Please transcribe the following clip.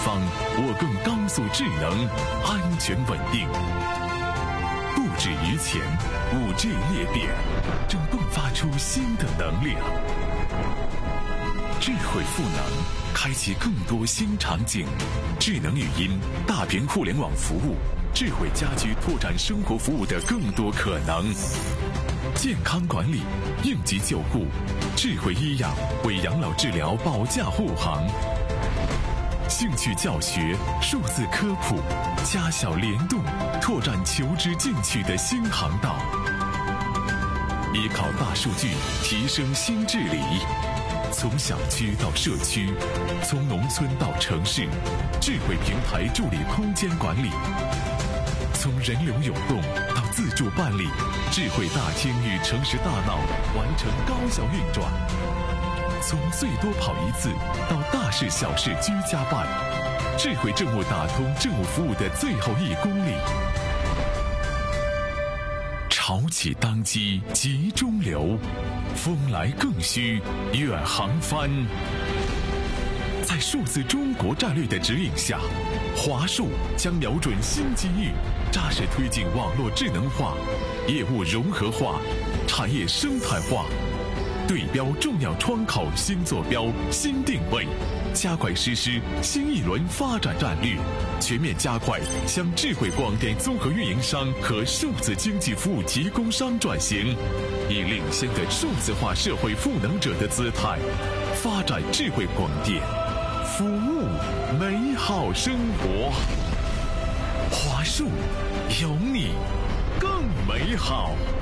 方，我更高速智能，安全稳定。不止于前 ，5G 裂变正迸发出新的能量。智慧赋能，开启更多新场景。智能语音、大屏互联网服务，智慧家居拓展生活服务的更多可能。健康管理、应急救护、智慧医养为养老治疗保驾护航。兴趣教学、数字科普、家小联动，拓展求知进取的新航道。依靠大数据提升新治理，从小区到社区，从农村到城市，智慧平台助力空间管理。从人流涌动到自助办理，智慧大厅与城市大脑完成高效运转。从最多跑一次到大事小事居家办，智慧政务打通政务服务的最后1公里。潮起当机急中流，风来更需远航帆。在数字中国战略的指引下，华数将瞄准新机遇，扎实推进网络智能化、业务融合化、产业生态化，对标重要窗口新坐标、新定位，加快实施新一轮发展战略，全面加快向智慧广电综合运营商和数字经济服务提供商转型，以领先的数字化社会赋能者的姿态，发展智慧广电，服务美好生活。华数有你更美好。